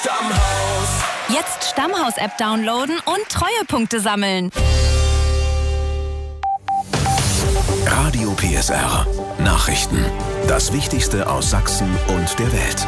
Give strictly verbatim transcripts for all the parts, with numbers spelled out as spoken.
Stammhaus. Jetzt Stammhaus-App downloaden und Treuepunkte sammeln. Radio P S R. Nachrichten. Das Wichtigste aus Sachsen und der Welt.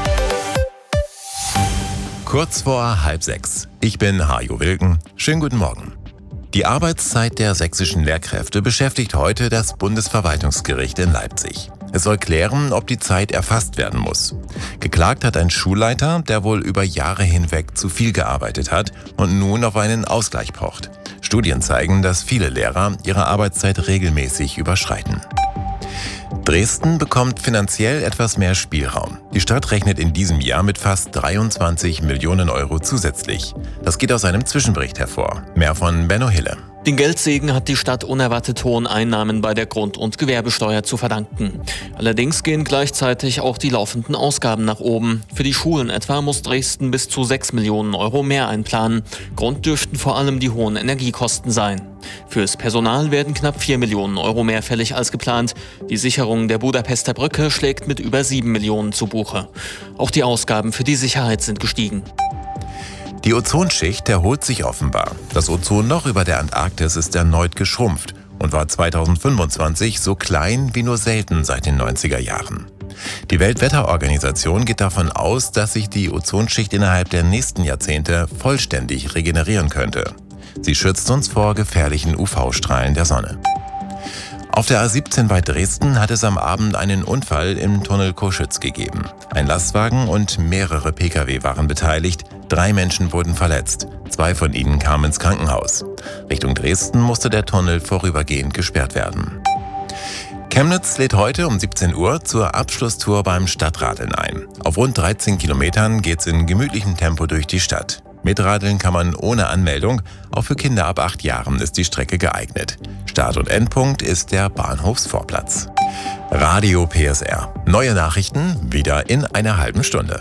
Kurz vor halb sechs. Ich bin Hajo Wilken. Schönen guten Morgen. Die Arbeitszeit der sächsischen Lehrkräfte beschäftigt heute das Bundesverwaltungsgericht in Leipzig. Es soll klären, ob die Zeit erfasst werden muss. Geklagt hat ein Schulleiter, der wohl über Jahre hinweg zu viel gearbeitet hat und nun auf einen Ausgleich pocht. Studien zeigen, dass viele Lehrer ihre Arbeitszeit regelmäßig überschreiten. Dresden bekommt finanziell etwas mehr Spielraum. Die Stadt rechnet in diesem Jahr mit fast dreiundzwanzig Millionen Euro zusätzlich. Das geht aus einem Zwischenbericht hervor. Mehr von Benno Hille. Den Geldsegen hat die Stadt unerwartet hohen Einnahmen bei der Grund- und Gewerbesteuer zu verdanken. Allerdings gehen gleichzeitig auch die laufenden Ausgaben nach oben. Für die Schulen etwa muss Dresden bis zu sechs Millionen Euro mehr einplanen. Grund dürften vor allem die hohen Energiekosten sein. Fürs Personal werden knapp vier Millionen Euro mehr fällig als geplant. Die Sicherung der Budapester Brücke schlägt mit über sieben Millionen zu Buche. Auch die Ausgaben für die Sicherheit sind gestiegen. Die Ozonschicht erholt sich offenbar. Das Ozonloch über der Antarktis ist erneut geschrumpft und war zweitausendfünfundzwanzig so klein wie nur selten seit den neunziger Jahren. Die Weltwetterorganisation geht davon aus, dass sich die Ozonschicht innerhalb der nächsten Jahrzehnte vollständig regenerieren könnte. Sie schützt uns vor gefährlichen U V-Strahlen der Sonne. Auf der A siebzehn bei Dresden hat es am Abend einen Unfall im Tunnel Coschütz gegeben. Ein Lastwagen und mehrere Pkw waren beteiligt. Drei Menschen wurden verletzt. Zwei von ihnen kamen ins Krankenhaus. Richtung Dresden musste der Tunnel vorübergehend gesperrt werden. Chemnitz lädt heute um siebzehn Uhr zur Abschlusstour beim Stadtradeln ein. Auf rund dreizehn Kilometern geht's in gemütlichem Tempo durch die Stadt. Mitradeln kann man ohne Anmeldung. Auch für Kinder ab acht Jahren ist die Strecke geeignet. Start- und Endpunkt ist der Bahnhofsvorplatz. Radio P S R. Neue Nachrichten wieder in einer halben Stunde.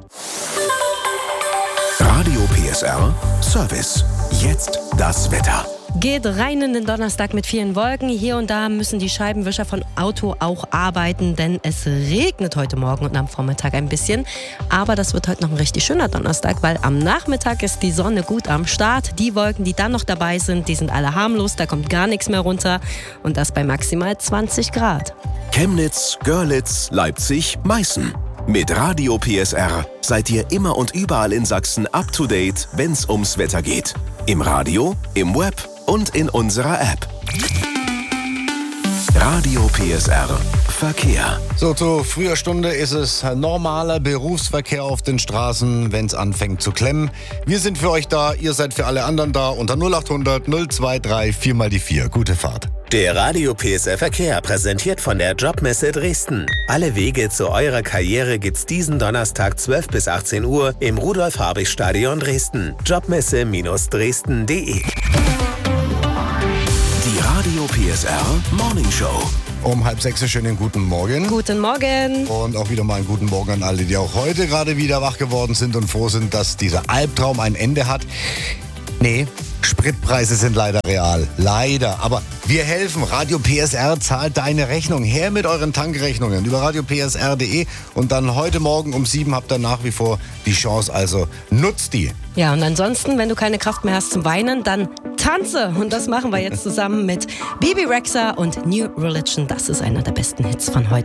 Radio P S R Service. Jetzt das Wetter. Geht rein in den Donnerstag mit vielen Wolken. Hier und da müssen die Scheibenwischer von Auto auch arbeiten, denn es regnet heute Morgen und am Vormittag ein bisschen. Aber das wird heute noch ein richtig schöner Donnerstag, weil am Nachmittag ist die Sonne gut am Start. Die Wolken, die dann noch dabei sind, die sind alle harmlos, da kommt gar nichts mehr runter und das bei maximal zwanzig Grad. Chemnitz, Görlitz, Leipzig, Meißen. Mit Radio P S R seid ihr immer und überall in Sachsen up to date, wenn's ums Wetter geht. Im Radio, im Web und in unserer App. Radio P S R Verkehr. So, zu früher Stunde ist es normaler Berufsverkehr auf den Straßen, wenn es anfängt zu klemmen. Wir sind für euch da, ihr seid für alle anderen da. Unter null acht hundert null zwei drei vier mal die vier. Gute Fahrt. Der Radio P S R Verkehr, präsentiert von der Jobmesse Dresden. Alle Wege zu eurer Karriere gibt's diesen Donnerstag zwölf bis achtzehn Uhr im Rudolf-Habich-Stadion Dresden. Jobmesse Dresden punkt de. Die Radio P S R Morning Show. Um halb sechs, schönen guten Morgen. Guten Morgen. Und auch wieder mal einen guten Morgen an alle, die auch heute gerade wieder wach geworden sind und froh sind, dass dieser Albtraum ein Ende hat. Nee, Spritpreise sind leider real. Leider. Aber wir helfen. Radio P S R zahlt deine Rechnung. Her mit euren Tankrechnungen über radio p s r punkt de. Und dann heute Morgen um sieben habt ihr nach wie vor die Chance. Also nutzt die. Ja, und ansonsten, wenn du keine Kraft mehr hast zum Weinen, dann tanze. Und das machen wir jetzt zusammen mit Bebe Rexha und New Religion. Das ist einer der besten Hits von heute.